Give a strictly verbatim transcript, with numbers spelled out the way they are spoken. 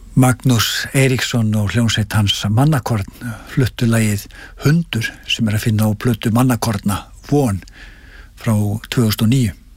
Magnús Eiríksson og hljómsveit hans Mannakorn fluttu lagið Hundur sem er að finna á plötu Mannakorna Von frá tvö þúsund og níu.